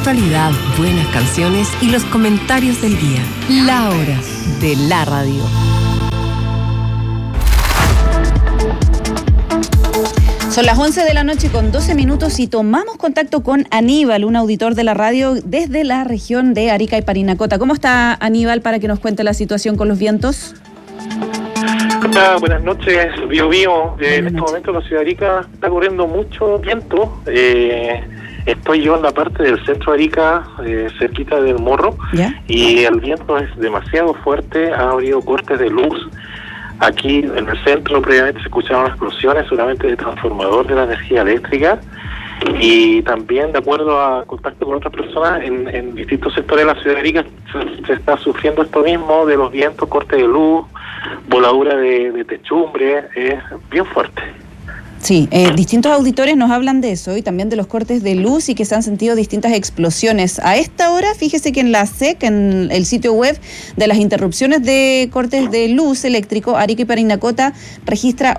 actualidad, buenas canciones y los comentarios del día. La Hora de la Radio. Son las 11 de la noche con 12 minutos y tomamos contacto con Aníbal, un auditor de la radio desde la región de Arica y Parinacota. ¿Cómo está Aníbal para que nos cuente la situación con los vientos? Hola, buenas noches, Bio. En este momento en la ciudad de Arica está corriendo mucho viento. Estoy yo en la parte del centro de Arica, cerquita del Morro, ¿ya? Y el viento es demasiado fuerte, ha habido cortes de luz. Aquí en el centro previamente se escucharon explosiones solamente de transformador de la energía eléctrica, y también, de acuerdo a contacto con otras personas, en distintos sectores de la ciudad de Arica se está sufriendo esto mismo de los vientos, corte de luz, voladura de techumbre, es bien fuerte. Sí, distintos auditores nos hablan de eso y también de los cortes de luz y que se han sentido distintas explosiones. A esta hora, fíjese que en la SEC, en el sitio web de las interrupciones de cortes de luz eléctrico, Arica y Parinacota registra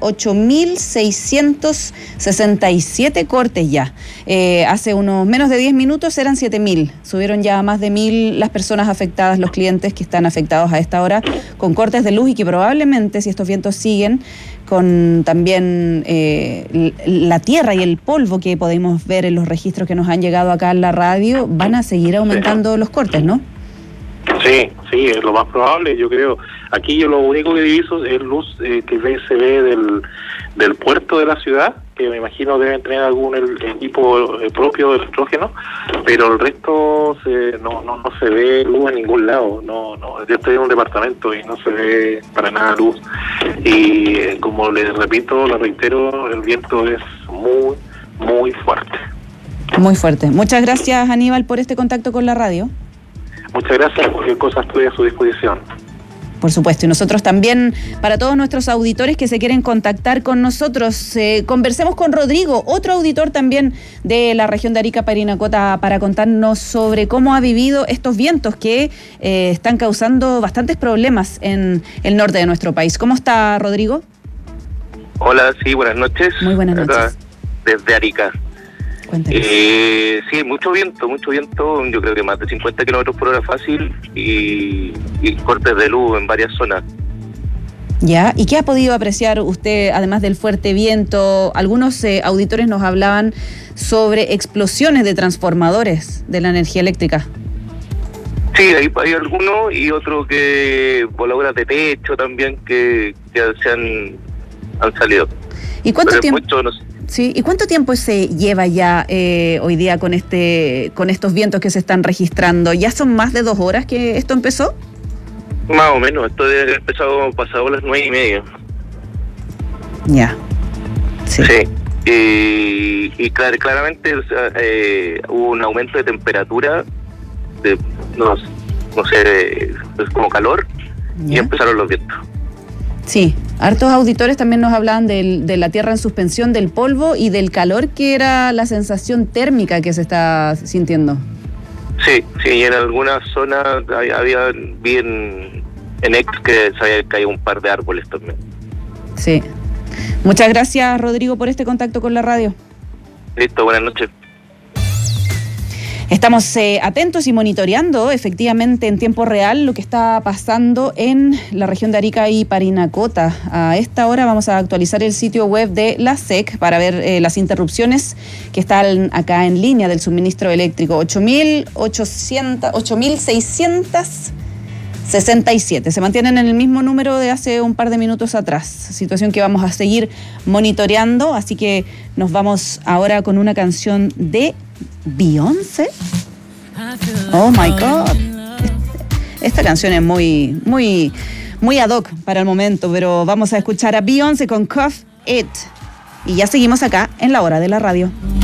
8.667 cortes ya. Hace unos menos de 10 minutos eran 7.000. Subieron ya a más de 1.000 las personas afectadas, los clientes que están afectados a esta hora con cortes de luz y que probablemente, si estos vientos siguen, con también la tierra y el polvo que podemos ver en los registros que nos han llegado acá en la radio, van a seguir aumentando los cortes, ¿no? Sí, es lo más probable, yo creo. Aquí yo lo único que diviso es luz que se ve del puerto de la ciudad, que me imagino deben tener algún equipo propio de electrógeno, pero el resto no se ve luz en ningún lado. No, yo estoy en un departamento y no se ve para nada luz. Y como les repito, les reitero, el viento es muy, muy fuerte. Muy fuerte. Muchas gracias, Aníbal, por este contacto con la radio. Muchas gracias, cualquier cosa estoy a su disposición. Por supuesto, y nosotros también, para todos nuestros auditores que se quieren contactar con nosotros, conversemos con Rodrigo, otro auditor también de la región de Arica, Parinacota, para contarnos sobre cómo ha vivido estos vientos que están causando bastantes problemas en el norte de nuestro país. ¿Cómo está, Rodrigo? Hola, sí, buenas noches. Muy buenas noches. Acá, desde Arica. Sí, mucho viento, yo creo que más de 50 kilómetros por hora fácil y cortes de luz en varias zonas. Ya, ¿y qué ha podido apreciar usted, además del fuerte viento? Algunos auditores nos hablaban sobre explosiones de transformadores de la energía eléctrica. Sí, hay algunos y otros que voladuras de techo también que se han salido. ¿Y cuánto tiempo? Mucho, no sé. Sí, ¿y cuánto tiempo se lleva ya hoy día con estos vientos que se están registrando? ¿Ya son más de 2 horas que esto empezó? Más o menos, esto debe haber empezado pasado las 9:30. Ya. Sí. Y claramente hubo un aumento de temperatura, no sé, como calor, ¿ya? Y empezaron los vientos. Sí, hartos auditores también nos hablaban de la tierra en suspensión, del polvo y del calor, que era la sensación térmica que se está sintiendo. Sí, y en algunas zonas vi en Ex que se había caído un par de árboles también. Sí. Muchas gracias, Rodrigo, por este contacto con la radio. Listo, buenas noches. Estamos atentos y monitoreando efectivamente en tiempo real lo que está pasando en la región de Arica y Parinacota. A esta hora vamos a actualizar el sitio web de la SEC para ver las interrupciones que están acá en línea del suministro eléctrico. 8.667. Se mantienen en el mismo número de hace un par de minutos atrás. Situación que vamos a seguir monitoreando, así que nos vamos ahora con una canción de Beyoncé. Oh my God. Esta canción es muy, muy, muy ad hoc para el momento, pero vamos a escuchar a Beyoncé con Cuff It. Y ya seguimos acá en La Hora de la Radio.